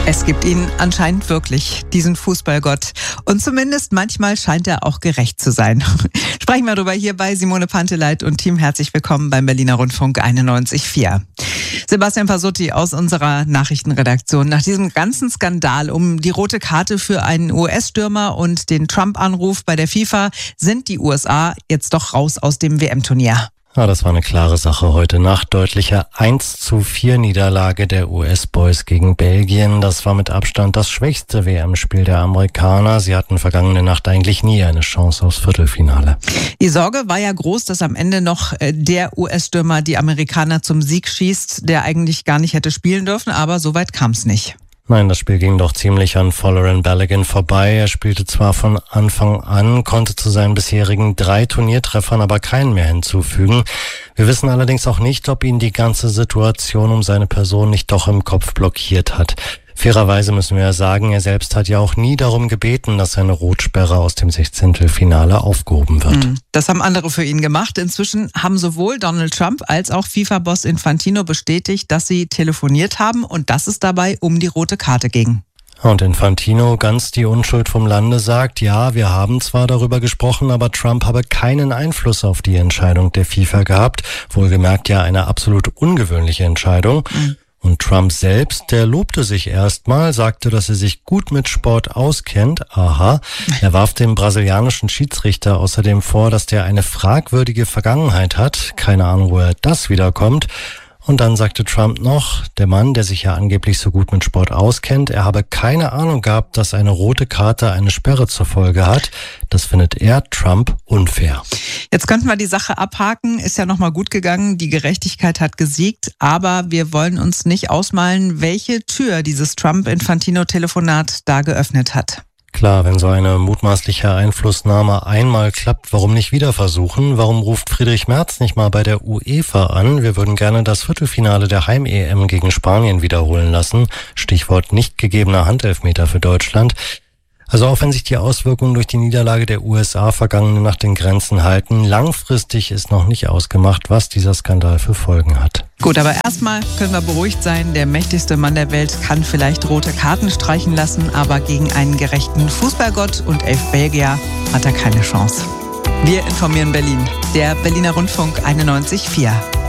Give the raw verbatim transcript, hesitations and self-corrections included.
Es gibt ihn anscheinend wirklich, diesen Fußballgott. Und zumindest manchmal scheint er auch gerecht zu sein. Sprechen wir darüber hier bei Simone Panteleit und Team. Herzlich willkommen beim Berliner Rundfunk einundneunzig Komma vier. Sebastian Pasutti aus unserer Nachrichtenredaktion. Nach diesem ganzen Skandal um die rote Karte für einen U S-Stürmer und den Trump-Anruf bei der FIFA sind die U S A jetzt doch raus aus dem W M-Turnier. Ja, das war eine klare Sache heute Nacht. Deutlicher eins zu vier Niederlage der U S-Boys gegen Belgien. Das war mit Abstand das schwächste W M-Spiel der Amerikaner. Sie hatten vergangene Nacht eigentlich nie eine Chance aufs Viertelfinale. Die Sorge war ja groß, dass am Ende noch der U S-Stürmer die Amerikaner zum Sieg schießt, der eigentlich gar nicht hätte spielen dürfen, aber so weit kam es nicht. Nein, das Spiel ging doch ziemlich an Folarin Balogun vorbei. Er spielte zwar von Anfang an, konnte zu seinen bisherigen drei Turniertreffern aber keinen mehr hinzufügen. Wir wissen allerdings auch nicht, ob ihn die ganze Situation um seine Person nicht doch im Kopf blockiert hat. Fairerweise müssen wir ja sagen, er selbst hat ja auch nie darum gebeten, dass seine Rotsperre aus dem Sechzehntelfinale aufgehoben wird. Das haben andere für ihn gemacht. Inzwischen haben sowohl Donald Trump als auch FIFA-Boss Infantino bestätigt, dass sie telefoniert haben und dass es dabei um die rote Karte ging. Und Infantino, ganz die Unschuld vom Lande, sagt, ja, wir haben zwar darüber gesprochen, aber Trump habe keinen Einfluss auf die Entscheidung der FIFA gehabt. Wohlgemerkt ja eine absolut ungewöhnliche Entscheidung. Mhm. Und Trump selbst, der lobte sich erstmal, sagte, dass er sich gut mit Sport auskennt. Aha. Er warf dem brasilianischen Schiedsrichter außerdem vor, dass der eine fragwürdige Vergangenheit hat. Keine Ahnung, woher das wiederkommt. Und dann sagte Trump noch, der Mann, der sich ja angeblich so gut mit Sport auskennt, er habe keine Ahnung gehabt, dass eine rote Karte eine Sperre zur Folge hat. Das findet er, Trump, unfair. Jetzt könnten wir die Sache abhaken, ist ja nochmal gut gegangen, die Gerechtigkeit hat gesiegt, aber wir wollen uns nicht ausmalen, welche Tür dieses Trump-Infantino-Telefonat da geöffnet hat. Klar, wenn so eine mutmaßliche Einflussnahme einmal klappt, warum nicht wieder versuchen? Warum ruft Friedrich Merz nicht mal bei der UEFA an? Wir würden gerne das Viertelfinale der Heim-E M gegen Spanien wiederholen lassen. Stichwort nicht gegebener Handelfmeter für Deutschland. Also auch wenn sich die Auswirkungen durch die Niederlage der U S A vergangene Nacht in Grenzen halten, langfristig ist noch nicht ausgemacht, was dieser Skandal für Folgen hat. Gut, aber erstmal können wir beruhigt sein. Der mächtigste Mann der Welt kann vielleicht rote Karten streichen lassen, aber gegen einen gerechten Fußballgott und elf Belgier hat er keine Chance. Wir informieren Berlin. Der Berliner Rundfunk einundneunzig Komma vier.